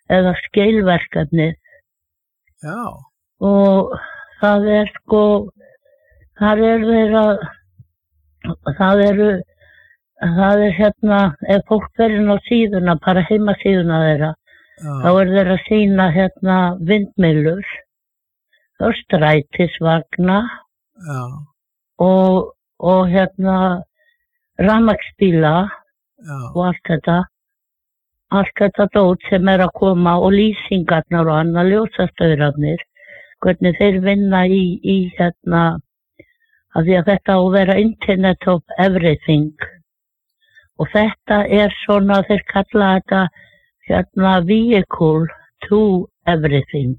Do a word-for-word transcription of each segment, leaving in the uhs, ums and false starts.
eða skeilverkefni. Já. Og það er sko, þar er þeirra, það eru, það er hérna, ef fólk verður á síðuna, bara heimasíðuna þeirra, Já. þá er þeirra að sýna hérna vindmyllur, þá strætisvagna Já. og, og hérna rafmagnsbíla Já. og allt þetta, allt þetta dót sem er að koma og lýsingarnar og annað ljósastöðrarnir, hvernig þeir vinna í, í hérna, að því að þetta á að vera Internet of Everything og þetta er svona, þeir kalla þetta hérna vehicle to everything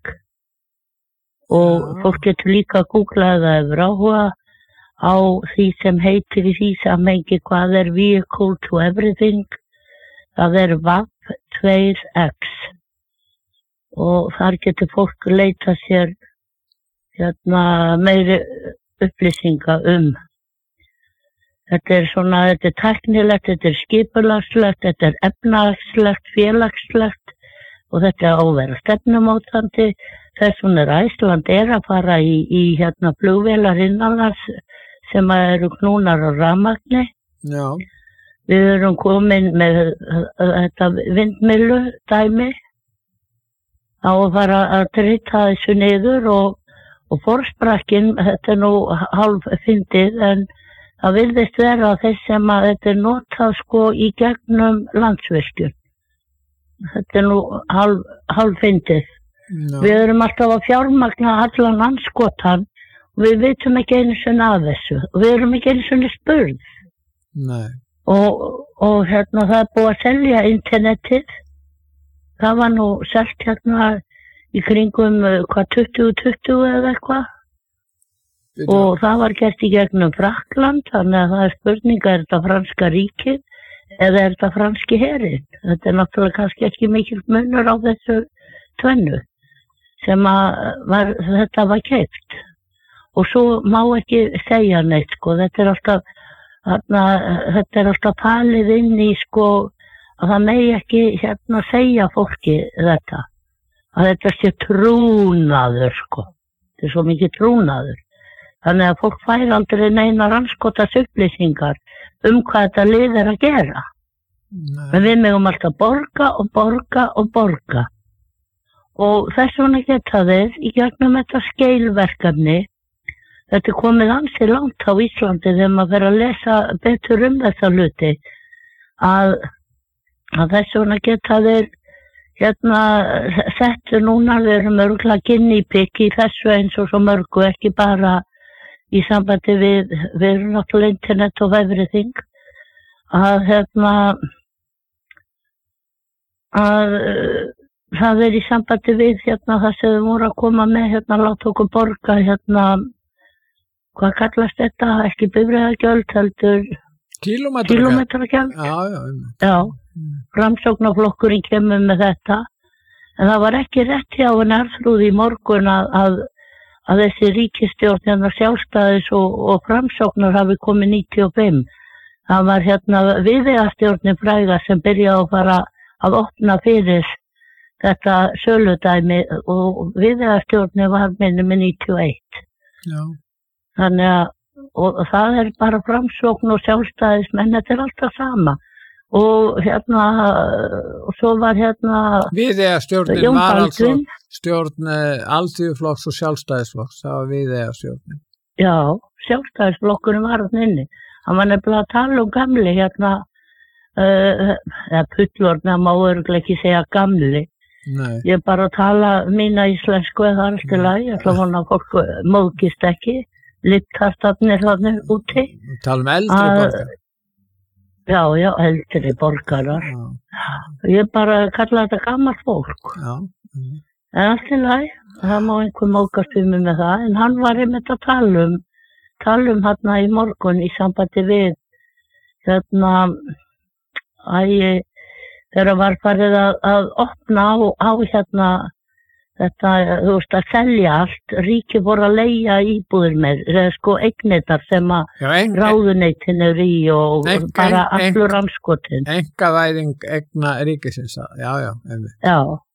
og Já. fólk getur líka að googla það ef áhuga á því sem heitir í því samhengi hvað er vehicle to everything, það er V A V tvö X og þar getur fólk leita sér hérna meiri upplýsinga um. Þetta er svona, þetta er tæknilegt, þetta er skipulagslegt, þetta er efnahagslegt, félagslegt og þetta er ávera stefnumótandi. Þess vegna er Æsland er að fara í, í hérna flugvélar innanlands sem eru knúnar á rafmagni. Já. Við erum komin með þetta vindmyllu dæmi á að fara að drita þessu niður og, og forsprakkin, þetta er nú hálf fyndið en það virðist vera þess sem að þetta er notað sko í gegnum Landsvirkjun. Þetta er nú hálf, hálf fyndið. Já. Við erum alltaf að fjármagna allan anskotan og við vitum ekki einu sinni af þessu og við erum ekki einu sinni spurð. Nei. Og, og hérna það er búið að selja internetið. Það var nú selt hérna í kringum hvað tuttugu tuttugu eða eitthvað. Byrja. Og það var gert í gegnum Frakkland, þannig að það er spurninga, er þetta franska ríkið eða er þetta franski herinn? Þetta er náttúrulega kannski ekki mikill munur á þessu tvennu sem að var, þetta var keypt. Og svo má ekki segja neitt, sko, þetta er alltaf, þarna, þetta er alltaf palið inn í, sko, að það megi ekki hérna segja fólki þetta. Að þetta sé trúnaður, sko. Þetta er svo mikið trúnaður. Þannig að fólk fær aldrei neina ranskotas upplýsingar um hvað þetta lið er að gera. Nei. En við megum alltaf borga og borga og borga. Og þess vegna geta þeir í gegnum þetta skeilverkefni. Þetta er komið ansi langt á Íslandi þegar maður fer að lesa betur um þessa hluti. Að, að þess vegna geta þeir hérna settu núna, við erum örgulega guinea pig í þessu eins og svo mörgu, ekki bara í sambandi við, við erum náttúrulega Internet of Everything, að hérna, að það er í sambandi við hérna það sem við vorum að koma með hérna, láta okkur borga hérna, hvað kallast þetta, ekki bifreiðagjöld, heldur kílómetragjöld. Já, já. Já, Framsóknarflokkurinn kemur með þetta, en það var ekki rétt hjá henni Arnþrúði í morgun að, að að þessi ríkisstjórn hérna sjálfstæðis og, og framsóknar hafi komið níutíu og fimm. Það var hérna Viðeyjarstjórnin fræga sem byrjaði að fara að opna fyrir þetta söludæmi og Viðeyjarstjórnin var minni með níutíu og eitt. Já. Þannig að og, og það er bara framsókn og sjálfstæðis, menn þetta er alltaf sama. Og hérna, og svo var hérna Viðeyjarstjórnin Jón var altså Baldvin. stjórn Alþýðuflokks og sjálfstæðisflokks, það var Viðeyjarstjórnin. Já, sjálfstæðisflokkurinn var hann inni. Hann var nefnilega að tala um gamli hérna, uh, eða fullorðna má örugglega ekki segja gamli. Nei. Ég er bara að tala mína íslensku eða allt í lagi, ég ætla að vona að fólk móðgist ekki, littartarnir þannig úti. Tala um eldri Að- borgara. Já, já, eldri borgarar. Já. Ég bara kalla þetta gammalt fólk. Já. Mm. En allt í lagi, það má einhver móðgast um mig með það, en hann var einmitt að tala um, tala um hérna í morgun í sambandi við, hérna, æ, þegar var farið að, að opna á, á hérna, þetta, þú veist, að selja allt, ríki voru að leigja íbúðir með, eða sko eignirnar sem að Já, en, ráðuneytin eru í og Ein- bara ein- allur anskotin. engavæðing egna ríkisins, já, já, einmitt. Já,